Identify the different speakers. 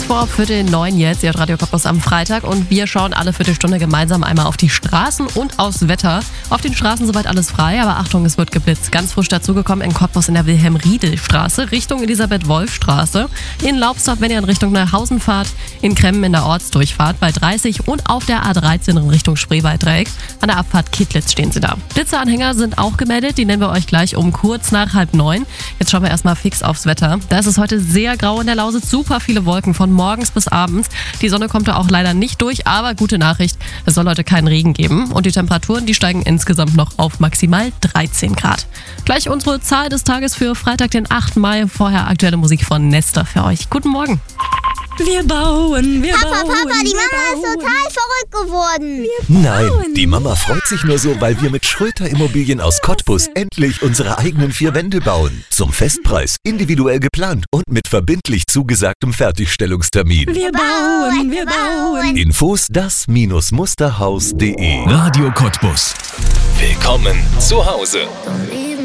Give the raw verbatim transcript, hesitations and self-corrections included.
Speaker 1: vor Viertel neun jetzt, ihr hört Radio Cottbus am Freitag und wir schauen alle Viertelstunde gemeinsam einmal auf die Straßen und aufs Wetter. Auf den Straßen soweit alles frei, aber Achtung, es wird geblitzt. Ganz frisch dazugekommen in Cottbus in der Wilhelm-Riedel-Straße, Richtung Elisabeth-Wolf-Straße. In Laubsdorf, wenn ihr in Richtung Neuhausen fahrt, in Kremmen in der Ortsdurchfahrt bei dreißig und auf der A dreizehn in Richtung Spreewald-Dreieck. An der Abfahrt Kittlitz stehen sie da. Blitzeanhänger sind auch gemeldet, die nennen wir euch gleich um kurz nach halb neun. Jetzt schauen wir erstmal fix aufs Wetter. Da ist es heute sehr grau in der Lausitz, super viele Wolken von morgens bis abends. Die Sonne kommt da auch leider nicht durch, aber gute Nachricht, es soll heute keinen Regen geben. Und die Temperaturen, die steigen insgesamt noch auf maximal dreizehn Grad. Gleich unsere Zahl des Tages für Freitag, den achten Mai. Vorher aktuelle Musik von Nesta für euch. Guten Morgen.
Speaker 2: Wir bauen, wir
Speaker 3: Papa,
Speaker 2: bauen.
Speaker 3: Papa, die Mama
Speaker 2: wir
Speaker 3: ist
Speaker 2: bauen.
Speaker 3: total verrückt geworden.
Speaker 4: Nein, die Mama freut sich nur so, weil wir mit Schröter Immobilien aus Cottbus endlich unsere eigenen vier Wände bauen. Zum Festpreis, individuell geplant und mit verbindlich zugesagtem Fertigstellungstermin.
Speaker 2: Wir bauen, wir bauen.
Speaker 4: Infos das Musterhaus punkt de.
Speaker 5: Radio Cottbus. Willkommen zu Hause.